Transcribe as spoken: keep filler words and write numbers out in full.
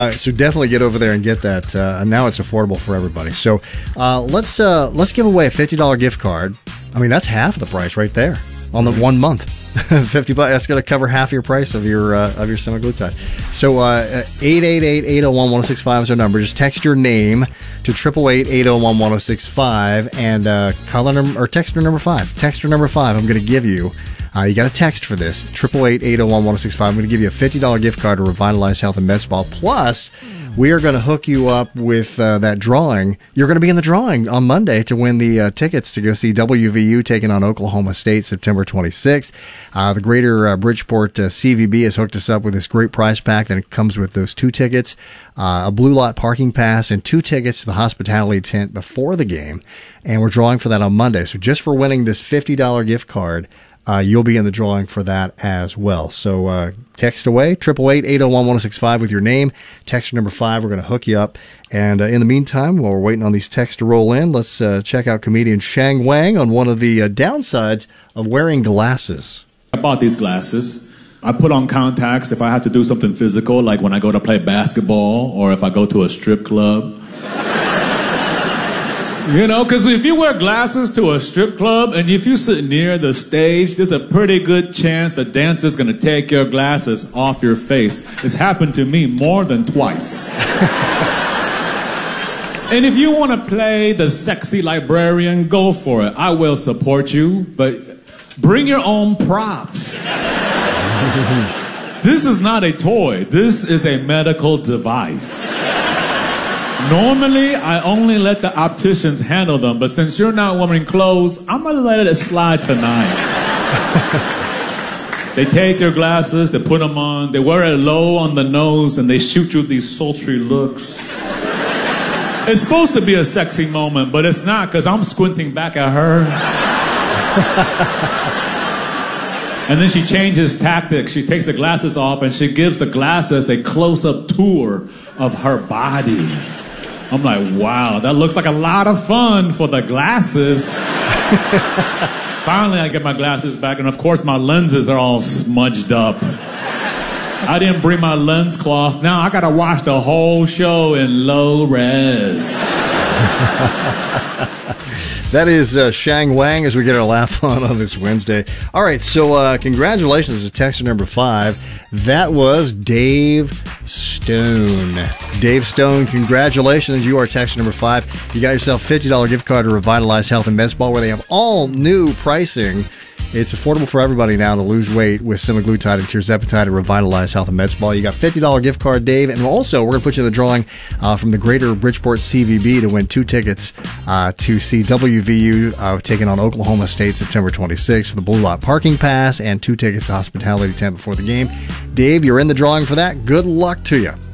All right, so definitely get over there and get that. Uh, now it's affordable for everybody. So uh, let's uh, let's give away a fifty dollars gift card. I mean, that's half of the price right there on the one month. fifty bucks. That's going to cover half your price of your uh, of your semaglutide. So uh, eight eight eight, eight oh one, one oh six five is our number. Just text your name to triple eight, eight oh one, one oh six five and uh, caller number or texter number five. Texter number five. I'm going to give you. Uh, you got a text for this, triple eight, eight oh one, one oh six five. I'm going to give you a fifty dollars gift card to Revitalize Health and Med Spa. Plus, we are going to hook you up with uh, that drawing. You're going to be in the drawing on Monday to win the uh, tickets to go see W V U taking on Oklahoma State September twenty-sixth. Uh, the Greater uh, Bridgeport uh, C V B has hooked us up with this great prize pack that comes with those two tickets, uh, a blue lot parking pass, and two tickets to the hospitality tent before the game. And we're drawing for that on Monday. So just for winning this fifty dollars gift card, Uh, you'll be in the drawing for that as well. So uh, text away, triple eight, eight oh one, one oh six five with your name. Text number five. We're going to hook you up. And uh, in the meantime, while we're waiting on these texts to roll in, let's uh, check out comedian Shang Wang on one of the uh, downsides of wearing glasses. I bought these glasses. I put on contacts if I have to do something physical, like when I go to play basketball or if I go to a strip club. You know, because if you wear glasses to a strip club and if you sit near the stage, there's a pretty good chance the dancer's going to take your glasses off your face. It's happened to me more than twice. And if you want to play the sexy librarian, go for it. I will support you, but bring your own props. This is not a toy. This is a medical device. Normally, I only let the opticians handle them, but since you're not wearing clothes, I'm going to let it slide tonight. They take your glasses, they put them on, they wear it low on the nose, and they shoot you these sultry looks. It's supposed to be a sexy moment, but it's not, because I'm squinting back at her. And then she changes tactics. She takes the glasses off, and she gives the glasses a close-up tour of her body. I'm like, wow, that looks like a lot of fun for the glasses. Finally, I get my glasses back, and of course, my lenses are all smudged up. I didn't bring my lens cloth. Now I gotta watch the whole show in low res. That is uh, Shang Wang as we get our laugh on on this Wednesday. All right, so uh, congratulations to texter number five. That was Dave Stone. Dave Stone, congratulations. You are texter number five. You got yourself a fifty dollars gift card to Revitalize Health and Med Spa, where they have all new pricing. It's affordable for everybody now to lose weight with semaglutide and tirzepatide to Revitalize Health and Med Spa. You got a fifty dollars gift card, Dave. And also, we're going to put you in the drawing uh, from the Greater Bridgeport C V B to win two tickets uh, to see W V U uh, taking on Oklahoma State September twenty-sixth for the Blue Lot Parking Pass and two tickets to Hospitality Tent before the game. Dave, you're in the drawing for that. Good luck to you.